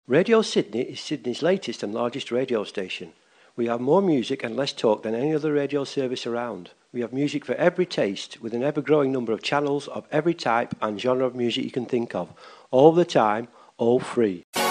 Radio Sydney is Sydney's latest and largest radio station. We have more music and less talk than any other radio service around. We have music for every taste, with an ever-growing number of channels of every type and genre of music you can think of, all the time, all free.